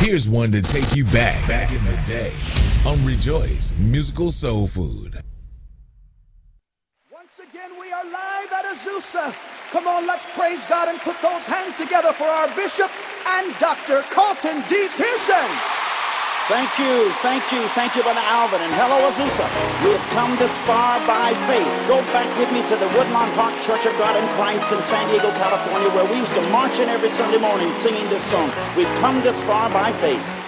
Here's one to take you back in the day on Rejoice Musical Soul Food. Once again, we are live at Azusa. Come on, let's praise God and put those hands together for our Bishop and Dr. Carlton D. Pearson. Thank you, Brother Alvin, and hello, Azusa. We have come this far by faith. Go back with me to the Woodlawn Park Church of God in Christ in San Diego, California, where we used to march in every Sunday morning singing this song. We've come this far by faith.